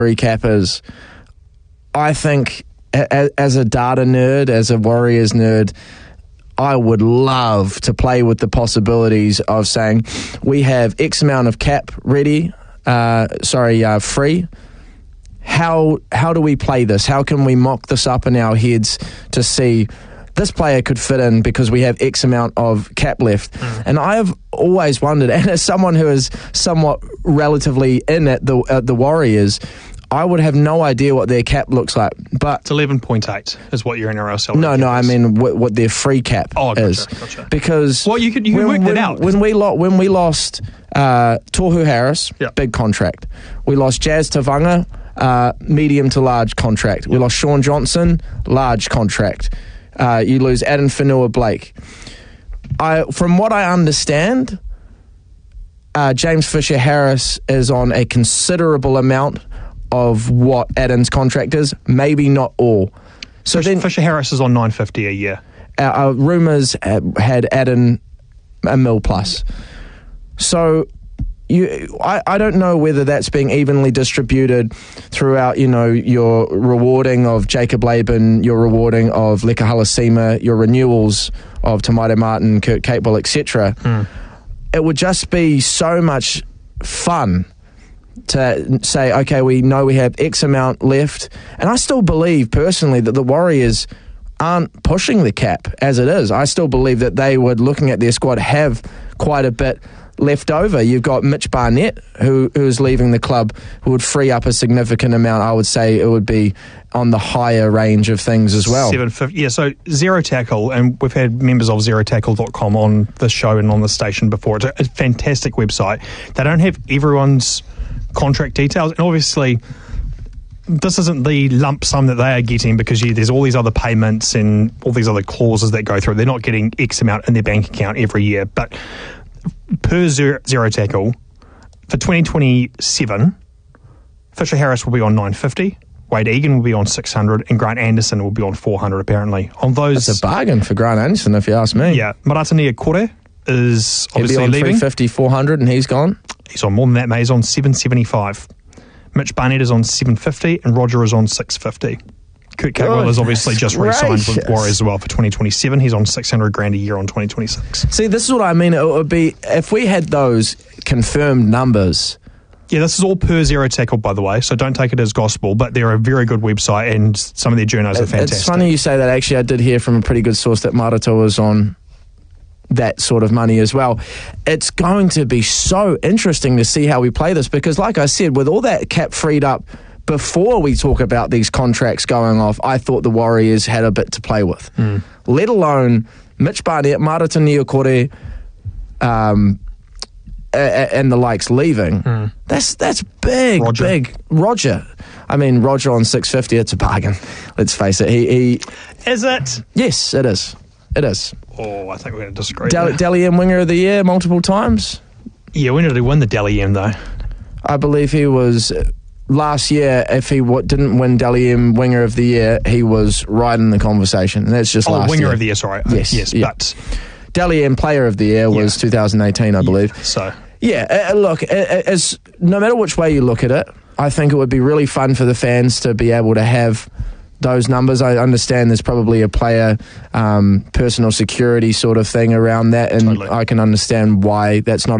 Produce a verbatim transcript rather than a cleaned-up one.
recap is, I think a, as a data nerd, as a Warriors nerd, I would love to play with the possibilities of saying we have X amount of cap ready, uh, sorry, uh, free. How how do we play this? How can we mock this up in our heads to see this player could fit in because we have X amount of cap left? Mm. And I have always wondered, and as someone who is somewhat relatively in at the at the Warriors, I would have no idea what their cap looks like. But it's eleven point eight is what your N R L salary No, cap no, is. I mean what, what their free cap oh, gotcha, is. Gotcha. Because well, you could you when, could work when, that out. When we, lo- when we lost uh, Tohu Harris, yep. big contract. We lost Jazz Tavanga, uh, medium to large contract. We lost Sean Johnson, large contract. Uh, you lose Adam Whenua-Blake. I, from what I understand, uh, James Fisher-Harris is on a considerable amount of what Adam's contract is, maybe not all. So Fisher, then Fisher-Harris is on nine fifty a year. Our, our rumours had Adam a mil plus. So you, I, I don't know whether that's being evenly distributed throughout, you know, your rewarding of Jacob Laban, your rewarding of Leka Halasima, your renewals of Tamaire Martin, Kurt Capewell, et cetera. Mm. It would just be so much fun to say, okay, we know we have X amount left. And I still believe personally that the Warriors aren't pushing the cap as it is. I still believe that they would, looking at their squad, have quite a bit left over. You've got Mitch Barnett, who who's leaving the club, who would free up a significant amount. I would say it would be on the higher range of things as well. seven fifty Yeah, so Zero Tackle, and we've had members of zero tackle dot com on the show and on the station before. It's a, a fantastic website. They don't have everyone's contract details, and obviously this isn't the lump sum that they are getting because yeah, there's all these other payments and all these other clauses that go through. They're not getting X amount in their bank account every year, but per zero, zero tackle for twenty twenty-seven, Fisher Harris will be on nine fifty, Wade Egan will be on six hundred, and Grant Anderson will be on four hundred apparently. On those, that's a bargain for Grant Anderson, if you ask me. Yeah, Marata Niukore is obviously He'll be on leaving. three fifty, four hundred, and he's gone. He's on more than that, mate. He's on seven seventy-five. Mitch Barnett is on seven fifty, and Roger is on six fifty. Kurt Capewell has obviously just re-signed with Warriors as well for twenty twenty-seven. He's on six hundred grand a year on twenty twenty-six. See, this is what I mean. It would be, if we had those confirmed numbers. Yeah, this is all per Zero Tackle, by the way, so don't take it as gospel, but they're a very good website and some of their journos are fantastic. It's funny you say that. Actually, I did hear from a pretty good source that Marata was on that sort of money as well. It's going to be so interesting to see how we play this because, like I said, with all that cap freed up before we talk about these contracts going off, I thought the Warriors had a bit to play with. Mm. Let alone Mitch Barnett, Marata Niukore, um, and the likes leaving. Mm. That's that's big, Roger. big. Roger. I mean, Roger on six fifty, it's a bargain. Let's face it. He, he Is it? Yes, it is. It is. Oh, I think we're going to disagree. Del- Dally M Winger of the Year multiple times. Yeah, when did he win the Dally M, though? I believe he was... Last year, if he w- didn't win Dally M Winger of the Year, he was right in the conversation. And that's just oh, last Winger year. of the Year, sorry. Yes, yes yeah. But Dally M Player of the Year was yeah. twenty eighteen, I believe. Yeah, so... Yeah, uh, look, as no matter which way you look at it, I think it would be really fun for the fans to be able to have those numbers. I understand there's probably a player um, personal security sort of thing around that, and totally. I can understand why that's not